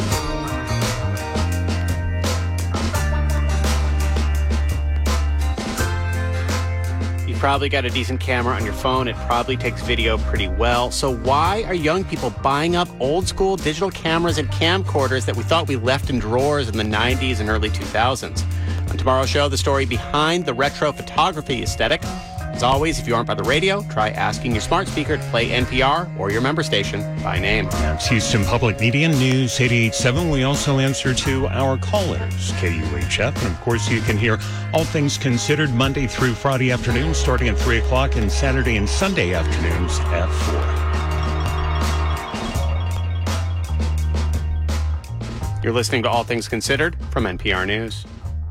probably got a decent camera on your phone. It probably takes video pretty well. So why are young people buying up old school digital cameras and camcorders that we thought we left in drawers in the nineties and early two thousands? On tomorrow's show, the story behind the retro photography aesthetic. As always, if you aren't by the radio, try asking your smart speaker to play N P R or your member station by name. That's Houston Public Media News eighty-eight point seven. We also answer to our callers, K U H F. And of course, you can hear All Things Considered Monday through Friday afternoons starting at three o'clock and Saturday and Sunday afternoons at four. You're listening to All Things Considered from N P R News.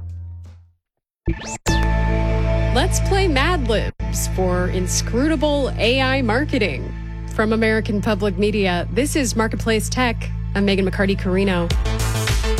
Let's play Mad Libs for inscrutable A I marketing. From American Public Media, this is Marketplace Tech. I'm Megan McCarty-Carino.